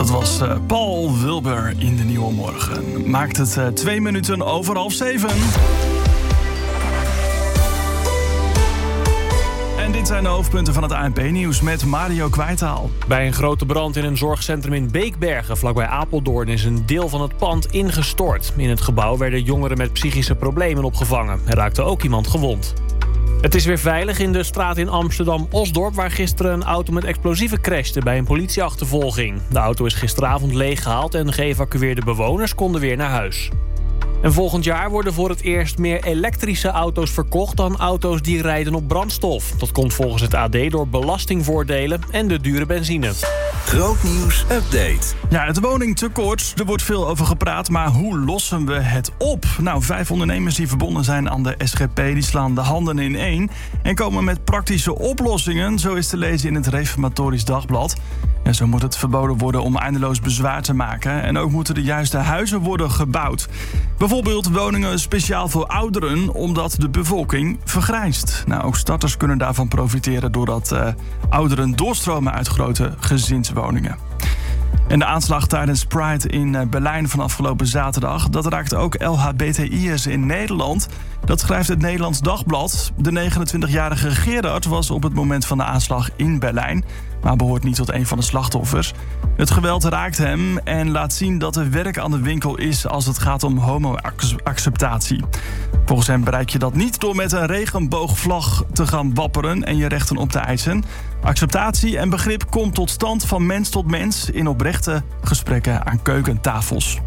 Dat was Paul Wilber in de Nieuwe Morgen. Maakt het 2 minuten over 6:30. En dit zijn de hoofdpunten van het ANP-nieuws met Mario Kwijtaal. Bij een grote brand in een zorgcentrum in Beekbergen, vlakbij Apeldoorn, is een deel van het pand ingestort. In het gebouw werden jongeren met psychische problemen opgevangen. Er raakte ook iemand gewond. Het is weer veilig in de straat in Amsterdam-Osdorp, waar gisteren een auto met explosieven crashte bij een politieachtervolging. De auto is gisteravond leeggehaald en geëvacueerde bewoners konden weer naar huis. En volgend jaar worden voor het eerst meer elektrische auto's verkocht dan auto's die rijden op brandstof. Dat komt volgens het AD door belastingvoordelen en de dure benzine. Grootnieuws update. Ja, het woningtekort. Er wordt veel over gepraat, maar hoe lossen we het op? Nou, 5 ondernemers die verbonden zijn aan de SGP, die slaan de handen in één en komen met praktische oplossingen. Zo is te lezen in het Reformatorisch Dagblad. En zo moet het verboden worden om eindeloos bezwaar te maken. En ook moeten de juiste huizen worden gebouwd. Bijvoorbeeld woningen speciaal voor ouderen, omdat de bevolking vergrijst. Nou, ook starters kunnen daarvan profiteren doordat ouderen doorstromen uit grote gezinswoningen. En de aanslag tijdens Pride in Berlijn van afgelopen zaterdag, dat raakt ook LHBTI'ers in Nederland. Dat schrijft het Nederlands Dagblad. De 29-jarige Gerard was op het moment van de aanslag in Berlijn, maar behoort niet tot een van de slachtoffers. Het geweld raakt hem en laat zien dat er werk aan de winkel is als het gaat om homo-acceptatie. Volgens hem bereik je dat niet door met een regenboogvlag te gaan wapperen en je rechten op te eisen. Acceptatie en begrip komt tot stand van mens tot mens in oprechte gesprekken aan keukentafels.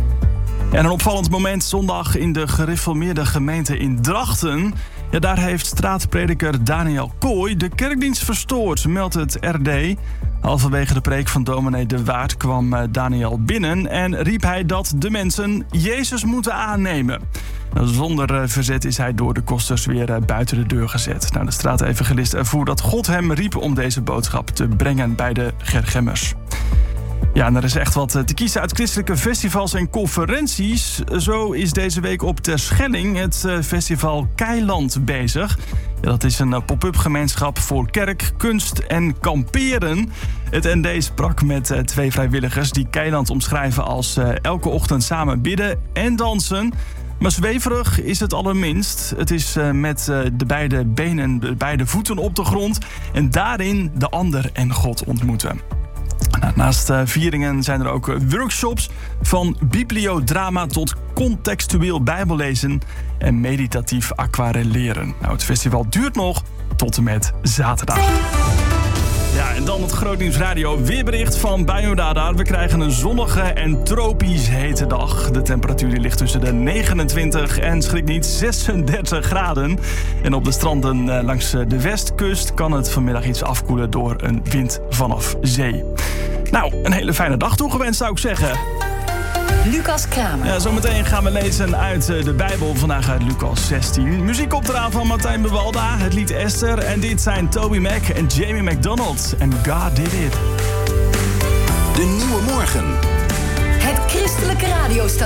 En een opvallend moment zondag in de gereformeerde gemeente in Drachten. Ja, daar heeft straatprediker Daniel Kooi de kerkdienst verstoord, meldt het RD. Halverwege de preek van dominee De Waard kwam Daniel binnen en riep hij dat de mensen Jezus moeten aannemen. Zonder verzet is hij door de kosters weer buiten de deur gezet. De straatevangelist ervoer dat God hem riep om deze boodschap te brengen bij de Gergemmers. Ja, en er is echt wat te kiezen uit christelijke festivals en conferenties. Zo is deze week op Terschelling het festival Keiland bezig. Ja, dat is een pop-up gemeenschap voor kerk, kunst en kamperen. Het ND sprak met 2 vrijwilligers die Keiland omschrijven als elke ochtend samen bidden en dansen. Maar zweverig is het allerminst. Het is met de beide benen, de beide voeten op de grond en daarin de ander en God ontmoeten. Naast vieringen zijn er ook workshops van bibliodrama tot contextueel bijbellezen en meditatief aquarelleren. Nou, het festival duurt nog tot en met zaterdag. Ja, en dan het Grootnieuws Radio weerbericht van Bionradar. We krijgen een zonnige en tropisch hete dag. De temperatuur die ligt tussen de 29 en schrik niet 36 graden. En op de stranden langs de westkust kan het vanmiddag iets afkoelen door een wind vanaf zee. Nou, een hele fijne dag toegewenst zou ik zeggen. Lucas Kramer. Ja, zometeen gaan we lezen uit de Bijbel, vandaag uit Lucas 16. Muziek op de raam van Martijn Bewalda, het lied Esther. En dit zijn Toby Mac en Jamie McDonald. En God Did It. De Nieuwe Morgen. Het christelijke radiostation.